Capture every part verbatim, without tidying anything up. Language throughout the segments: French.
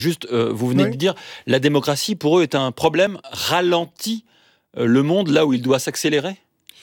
Juste, euh, vous venez Oui. de dire, la démocratie, pour eux, est un problème, ralentit euh, le monde là où il doit s'accélérer ?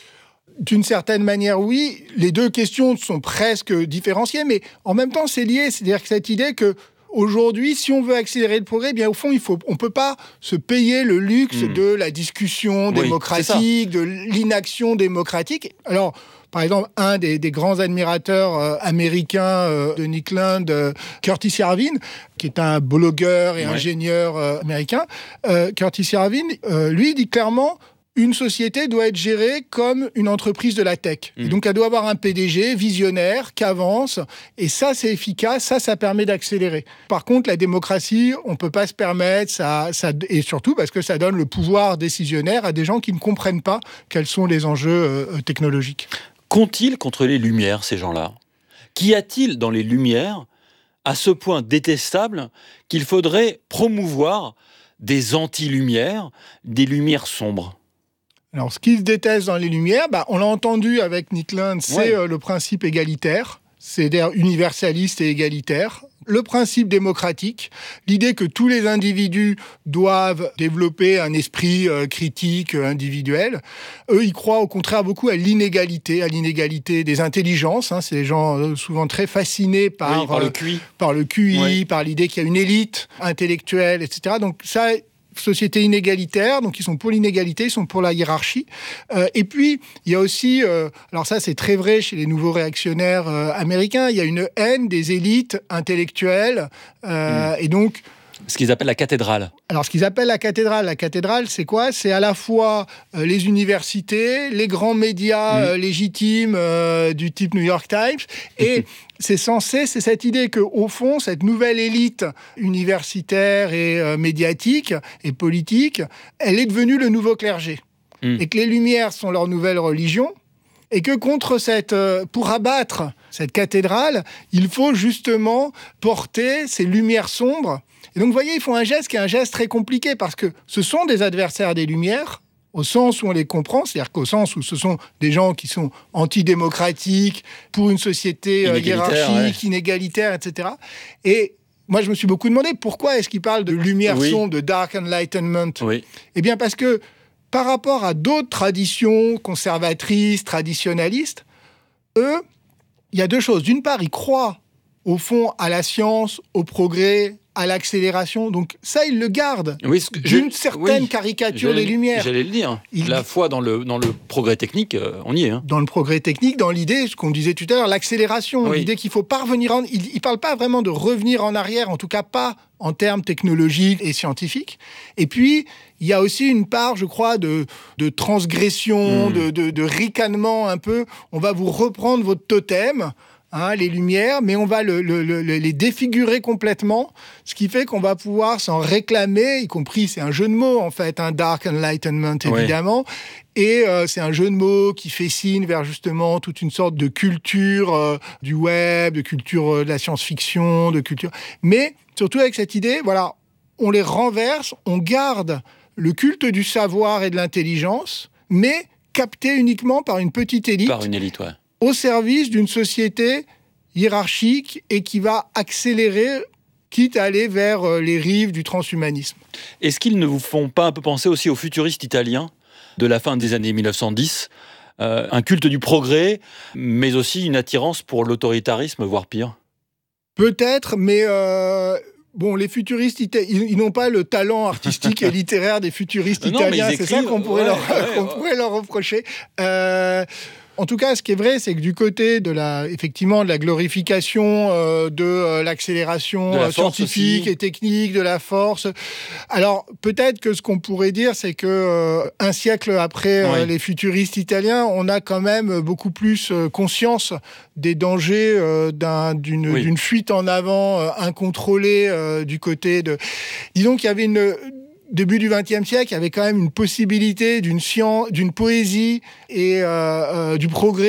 D'une certaine manière, oui. Les deux questions sont presque différenciées, mais en même temps, c'est lié. C'est-à-dire que cette idée que aujourd'hui, si on veut accélérer le progrès, eh bien au fond, il faut, on peut pas se payer le luxe Mmh. de la discussion Oui, démocratique, de l'inaction démocratique. Alors, par exemple, un des, des grands admirateurs euh, américains euh, de Nick Land, euh, Curtis Yarvin, qui est un blogueur et Ouais. ingénieur euh, américain, euh, Curtis Yarvin, euh, lui, dit clairement: une société doit être gérée comme une entreprise de la tech. Mmh. Et donc, elle doit avoir un P D G visionnaire, qui avance. Et ça, c'est efficace. Ça, ça permet d'accélérer. Par contre, la démocratie, on ne peut pas se permettre. Ça, ça, et surtout parce que ça donne le pouvoir décisionnaire à des gens qui ne comprennent pas quels sont les enjeux euh, technologiques. Qu'ont-ils contre les Lumières, ces gens-là ? Qu'y a-t-il dans les Lumières à ce point détestable qu'il faudrait promouvoir des anti-lumières, des lumières sombres ? Alors, ce qui se déteste dans les Lumières, bah, on l'a entendu avec Nick Land, c'est Ouais. euh, le principe égalitaire, c'est-à-dire universaliste et égalitaire. Le principe démocratique, l'idée que tous les individus doivent développer un esprit euh, critique euh, individuel. Eux, ils croient au contraire beaucoup à l'inégalité, à l'inégalité des intelligences. Hein. C'est des gens euh, souvent très fascinés par, Oui, par le euh, Q I. par le Q I, Ouais. par l'idée qu'il y a une élite intellectuelle, et cetera. Donc ça, société inégalitaire, donc ils sont pour l'inégalité, ils sont pour la hiérarchie. Euh, et puis, il y a aussi, euh, alors ça c'est très vrai chez les nouveaux réactionnaires euh, américains, il y a une haine des élites intellectuelles. Euh, Mmh. Et donc, Ce qu'ils appellent la cathédrale. alors, ce qu'ils appellent la cathédrale, la cathédrale, c'est quoi ? C'est à la fois euh, les universités, les grands médias Mmh. euh, légitimes euh, du type New York Times, et c'est censé, c'est cette idée que, au fond, cette nouvelle élite universitaire et euh, médiatique et politique, elle est devenue le nouveau clergé, Mmh. et que les Lumières sont leur nouvelle religion. Et que contre cette, euh, pour abattre cette cathédrale, il faut justement porter ces lumières sombres. Et donc, vous voyez, ils font un geste qui est un geste très compliqué parce que ce sont des adversaires des Lumières, au sens où on les comprend, c'est-à-dire qu'au sens où ce sont des gens qui sont antidémocratiques, pour une société euh, Inégalitaire, hiérarchique, inégalitaire, et cetera. Et moi, je me suis beaucoup demandé pourquoi est-ce qu'ils parlent de lumière Oui. sombre, de dark enlightenment. Oui. Eh bien, parce que par rapport à d'autres traditions conservatrices, traditionnalistes, eux, il y a deux choses. D'une part, ils croient, au fond, à la science, au progrès, à l'accélération. Donc ça, ils le gardent Oui, ce que- d'une je- certaine oui, caricature j'allais- des Lumières. J'allais le dire. Il- La foi dans le, dans le progrès technique, euh, on y est. Hein. Dans le progrès technique, dans l'idée, ce qu'on disait tout à l'heure, l'accélération, Oui. l'idée qu'il faut pas revenir en... Il ne parle pas vraiment de revenir en arrière, en tout cas pas en termes technologiques et scientifiques. Et puis, il y a aussi une part, je crois, de, de transgression, Mmh. de, de, de ricanement un peu. On va vous reprendre votre totem, hein, les Lumières, mais on va le, le, le, les défigurer complètement, ce qui fait qu'on va pouvoir s'en réclamer, y compris, c'est un jeu de mots en fait, un dark enlightenment évidemment, et euh, c'est un jeu de mots qui fait signe vers justement toute une sorte de culture euh, du web, de culture euh, de la science-fiction, de culture... Mais surtout avec cette idée, voilà, on les renverse, on garde le culte du savoir et de l'intelligence, mais capté uniquement par une petite élite, Par une élite, ouais. au service d'une société hiérarchique et qui va accélérer, quitte à aller vers euh, les rives du transhumanisme. Est-ce qu'ils ne vous font pas un peu penser aussi aux futuristes italiens de la fin des années mille neuf cent dix ? Euh, un culte du progrès, mais aussi une attirance pour l'autoritarisme, voire pire. Peut-être, mais euh, bon, les futuristes, ita- ils, ils n'ont pas le talent artistique et littéraire des futuristes Non, mais ils italiens. C'est ça écrivent, qu'on pourrait, ouais, leur, ouais, qu'on ouais. pourrait leur reprocher. Euh, En tout cas, ce qui est vrai, c'est que du côté de la, effectivement, de la glorification euh, de euh, l'accélération De la euh, force scientifique aussi. et technique, de la force. Alors, peut-être que ce qu'on pourrait dire, c'est que euh, un siècle après euh, Oui. les futuristes italiens, on a quand même beaucoup plus euh, conscience des dangers euh, d'un, d'une, Oui. d'une fuite en avant euh, incontrôlée euh, du côté de. Disons qu'il y avait une début du vingtième siècle, il y avait quand même une possibilité d'une science, d'une poésie et euh, euh, du progrès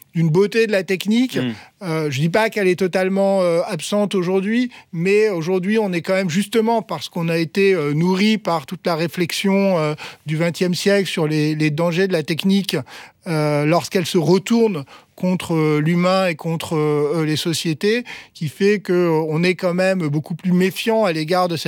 d'une beauté de la technique. Mmh. Euh, je ne dis pas qu'elle est totalement euh, absente aujourd'hui, mais aujourd'hui, on est quand même, justement, parce qu'on a été euh, nourri par toute la réflexion euh, du vingtième siècle sur les, les dangers de la technique, euh, lorsqu'elle se retourne contre euh, l'humain et contre euh, les sociétés, qui fait qu'on est quand même beaucoup plus méfiant à l'égard de cette